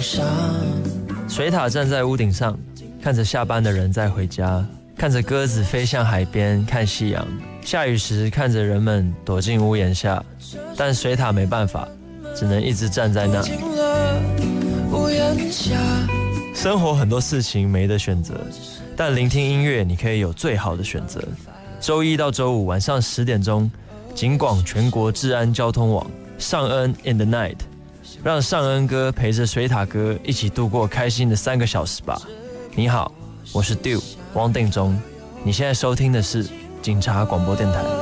上。 水獭站在屋顶上，看着下班的人在回家，看着鸽子飞向海边看夕阳。下雨时看着人们躲进屋檐下，但水獭没办法，只能一直站在那。生活很多事情没得选择，但聆听音乐你可以有最好的选择。周一到周五晚上10点钟，警广全国治安交通网，尚恩 in the night， 让尚恩哥陪着水獭哥一起度过开心的3个小时吧。你好，我是 Dew 汪定中，你现在收听的是警察广播电台。